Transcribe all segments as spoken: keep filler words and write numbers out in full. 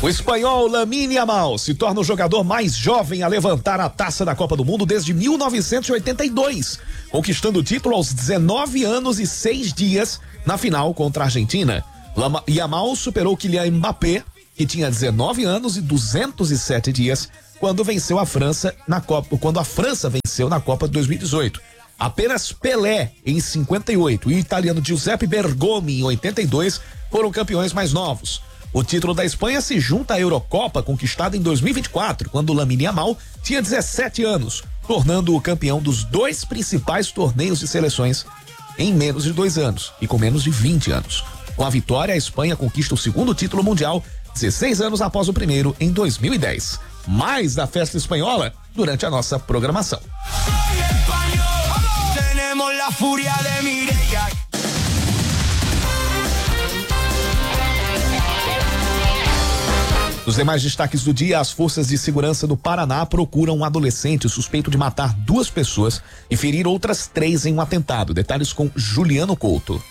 O espanhol Lamine Yamal se torna o jogador mais jovem a levantar a taça da Copa do Mundo desde mil novecentos e oitenta e dois, conquistando o título aos dezenove anos e seis dias na final contra a Argentina. Lama, Yamal superou Kylian Mbappé, que tinha dezenove anos e duzentos e sete dias, quando venceu a França na Copa, quando a França venceu na Copa de dois mil e dezoito. Apenas Pelé em cinquenta e oito e o italiano Giuseppe Bergomi em oitenta e dois foram campeões mais novos. O título da Espanha se junta à Eurocopa conquistada em dois mil e vinte e quatro, quando Lamine Yamal tinha dezessete anos, tornando-o campeão dos dois principais torneios de seleções em menos de dois anos e com menos de vinte anos. Com a vitória, a Espanha conquista o segundo título mundial, dezesseis anos após o primeiro, em dois mil e dez. Mais da festa espanhola durante a nossa programação. Nos demais destaques do dia, as forças de segurança do Paraná procuram um adolescente suspeito de matar duas pessoas e ferir outras três em um atentado. Detalhes com Juliano Couto.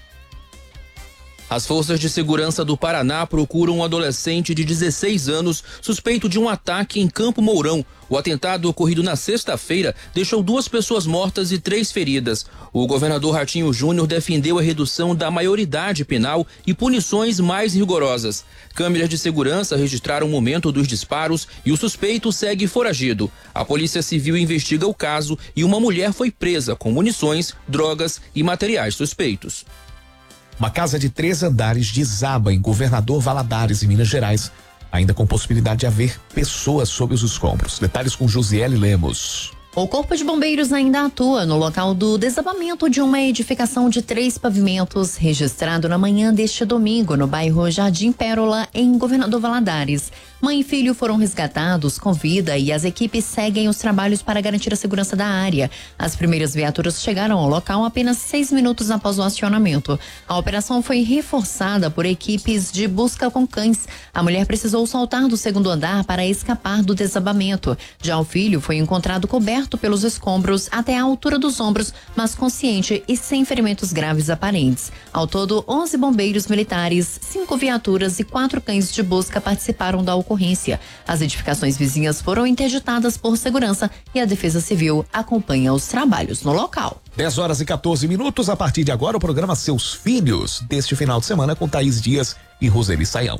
As forças de segurança do Paraná procuram um adolescente de dezesseis anos suspeito de um ataque em Campo Mourão. O atentado ocorrido na sexta-feira deixou duas pessoas mortas e três feridas. O governador Ratinho Júnior defendeu a redução da maioridade penal e punições mais rigorosas. Câmeras de segurança registraram o momento dos disparos e o suspeito segue foragido. A Polícia Civil investiga o caso e uma mulher foi presa com munições, drogas e materiais suspeitos. Uma casa de três andares desaba em Governador Valadares, em Minas Gerais, ainda com possibilidade de haver pessoas sob os escombros. Detalhes com Josiele Lemos. O Corpo de Bombeiros ainda atua no local do desabamento de uma edificação de três pavimentos, registrado na manhã deste domingo no bairro Jardim Pérola, em Governador Valadares. Mãe e filho foram resgatados com vida e as equipes seguem os trabalhos para garantir a segurança da área. As primeiras viaturas chegaram ao local apenas seis minutos após o acionamento. A operação foi reforçada por equipes de busca com cães. A mulher precisou saltar do segundo andar para escapar do desabamento. Já o filho foi encontrado coberto pelos escombros até a altura dos ombros, mas consciente e sem ferimentos graves aparentes. Ao todo, onze bombeiros militares, cinco viaturas e quatro cães de busca participaram da ocorrência. As edificações vizinhas foram interditadas por segurança e a Defesa Civil acompanha os trabalhos no local. dez horas e quatorze minutos. A partir de agora, o programa Seus Filhos, deste final de semana, com Thaís Dias e Roseli Saião.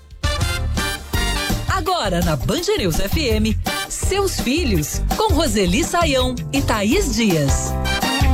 Agora na Band News F M, Seus Filhos, com Roseli Saião e Thaís Dias.